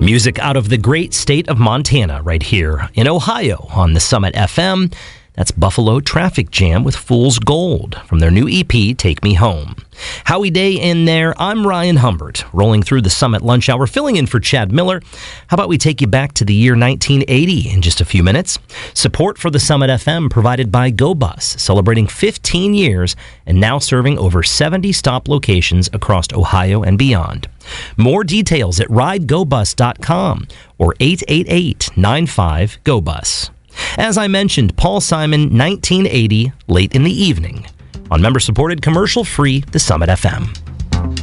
Music out of the great state of Montana right here in Ohio on the Summit FM. That's Buffalo Traffic Jam with Fool's Gold from their new EP, Take Me Home. Howie Day in there. I'm Ryan Humbert, rolling through the Summit Lunch Hour, filling in for Chad Miller. How about we take you back to the year 1980 in just a few minutes? Support for the Summit FM provided by GoBus, celebrating 15 years and now serving over 70 stop locations across Ohio and beyond. More details at ridegobus.com or 888-95-GO-BUS. As I mentioned, Paul Simon, 1980, late in the evening, on member-supported, commercial-free, The Summit FM.